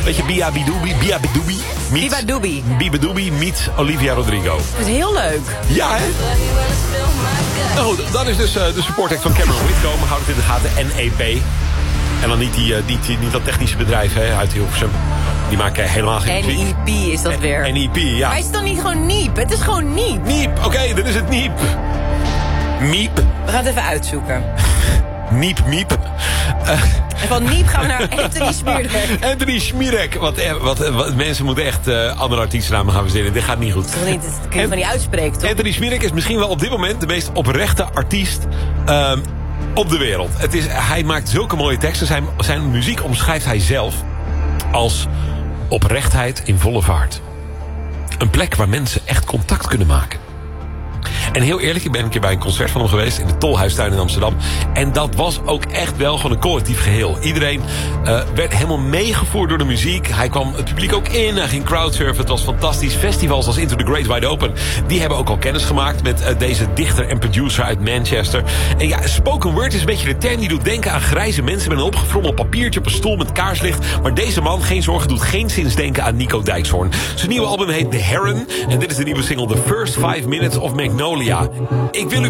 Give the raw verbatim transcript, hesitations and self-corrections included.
Weet je, Bia Bidubi, Bia Bidubi. Biba Doobie. Biba Doobie meets Olivia Rodrigo. Dat is heel leuk. Ja, hè? Nou goed, dan is dus uh, de support act van Cameron Whitcomb. Houd het in de gaten, N E P. En dan niet, die, uh, niet, niet dat technische bedrijf hè, uit Hilversum. Die maken helemaal geen muziek. N E P is dat weer. N E P, ja. Maar is het dan niet gewoon Niep? Het is gewoon Niep. Niep, oké, okay, dan is het Niep. Miep. We gaan het even uitzoeken. Niep, miep. Uh, en van Niep gaan we naar Anthony Smirek. Anthony Smirek. Wat, wat, wat, mensen moeten echt uh, andere artiestennamen gaan verzinnen. Dit gaat niet goed. Dat, niet, dat kun je Ant- van niet uitspreken, toch? Anthony Smirek is misschien wel op dit moment de meest oprechte artiest uh, op de wereld. Het is, hij maakt zulke mooie teksten. Zijn, zijn muziek omschrijft hij zelf als oprechtheid in volle vaart. Een plek waar mensen echt contact kunnen maken. En heel eerlijk, ik ben een keer bij een concert van hem geweest in de Tolhuistuin in Amsterdam. En dat was ook echt wel gewoon een collectief geheel. Iedereen uh, werd helemaal meegevoerd door de muziek. Hij kwam het publiek ook in, hij ging crowdsurfen. Het was fantastisch. Festivals als Into the Great Wide Open, die hebben ook al kennis gemaakt met uh, deze dichter en producer uit Manchester. En ja, spoken word is een beetje de term die doet denken aan grijze mensen met een opgefrommeld papiertje op een stoel met kaarslicht. Maar deze man, geen zorgen, doet geen zins denken aan Nico Dijkshoorn. Zijn nieuwe album heet The Heron. En dit is de nieuwe single The First Five Minutes of Magnolia. Ik wil u